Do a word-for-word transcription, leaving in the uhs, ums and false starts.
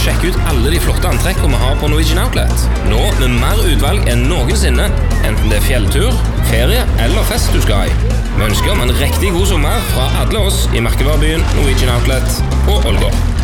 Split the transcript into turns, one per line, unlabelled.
sjekke ut alle de flotte antrekkene vi har på Norwegian Outlet. Nå med mer utvalg enn noensinne, enten det er fjelltur, ferie eller fest du skal i. Vi ønsker om en riktig god sommer fra alle oss i merkevarebyen Norwegian Outlet på Ålgård.